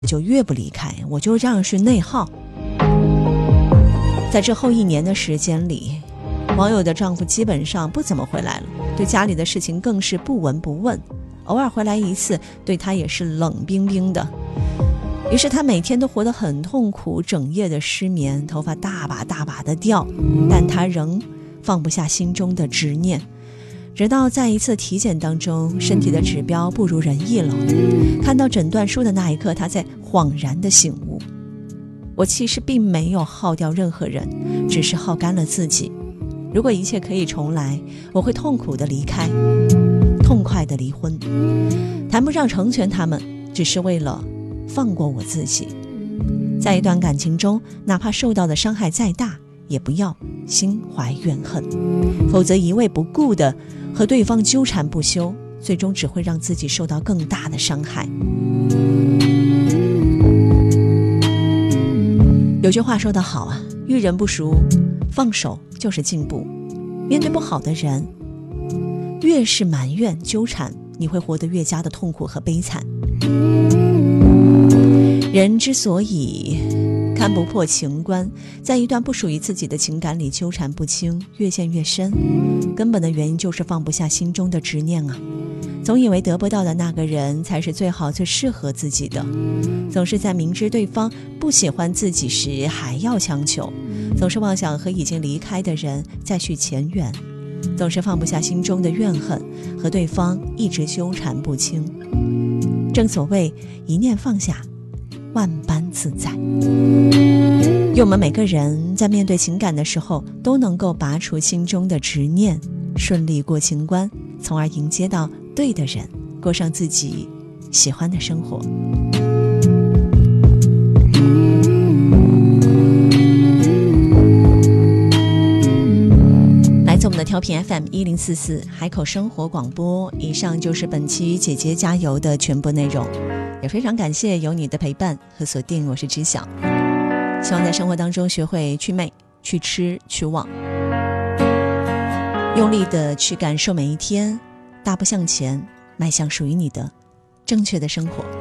就越不离开，我就这样是内耗。在这后1年的时间里，网友的丈夫基本上不怎么回来了，对家里的事情更是不闻不问，偶尔回来一次，对他也是冷冰冰的。于是他每天都活得很痛苦，整夜的失眠，头发大把大把的掉，但他仍放不下心中的执念。直到在一次体检当中，身体的指标不如人意了，看到诊断书的那一刻，他才恍然的醒悟，我其实并没有耗掉任何人，只是耗干了自己。如果一切可以重来，我会痛苦的离开，痛快的离婚，谈不上成全他们，只是为了放过我自己。在一段感情中，哪怕受到的伤害再大，也不要心怀怨恨，否则一味不顾的和对方纠缠不休，最终只会让自己受到更大的伤害。有句话说得好啊，遇人不淑，放手就是进步。面对不好的人，越是埋怨纠缠，你会活得越加的痛苦和悲惨。人之所以看不破情关，在一段不属于自己的情感里纠缠不清，越陷越深，根本的原因就是放不下心中的执念啊。总以为得不到的那个人才是最好最适合自己的，总是在明知对方不喜欢自己时还要强求，总是妄想和已经离开的人再续前缘，总是放不下心中的怨恨，和对方一直纠缠不清。正所谓一念放下，万般自在。愿我们每个人在面对情感的时候，都能够拔除心中的执念，顺利过情关，从而迎接到对的人，过上自己喜欢的生活。来自我们的调频 FM1044 海口生活广播，以上就是本期姐姐加油的全部内容，也非常感谢有你的陪伴和锁定，我是知晓。希望在生活当中学会去魅、去吃、去忘，用力的去感受每一天，大步向前，迈向属于你的正确的生活。